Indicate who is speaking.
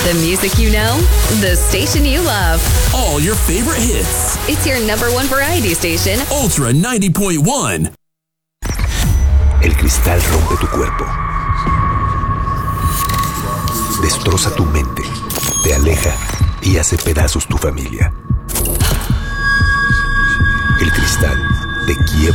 Speaker 1: The music you know, the station you love.
Speaker 2: All your favorite hits.
Speaker 1: It's your number one variety station.
Speaker 2: Ultra 90.1.
Speaker 3: El cristal rompe tu cuerpo. Destroza tu mente. Te aleja y hace pedazos tu familia. El cristal te quiebra